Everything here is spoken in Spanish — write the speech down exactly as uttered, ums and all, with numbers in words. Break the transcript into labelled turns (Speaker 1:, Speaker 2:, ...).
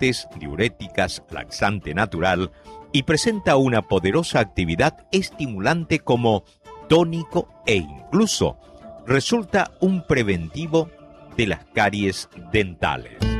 Speaker 1: astringentes, diuréticas, laxante natural y presenta una poderosa actividad estimulante como tónico e incluso resulta un preventivo de las caries dentales.